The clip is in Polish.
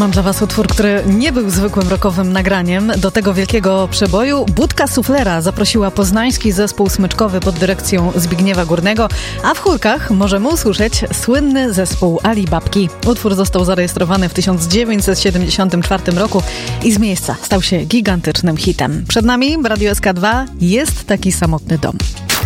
Mam dla was utwór, który nie był zwykłym rockowym nagraniem. Do tego wielkiego przeboju Budka Suflera zaprosiła poznański zespół smyczkowy pod dyrekcją Zbigniewa Górnego, a w chórkach możemy usłyszeć słynny zespół Ali Babki. Utwór został zarejestrowany w 1974 roku i z miejsca stał się gigantycznym hitem. Przed nami w Radiu SK2 Jest taki samotny dom.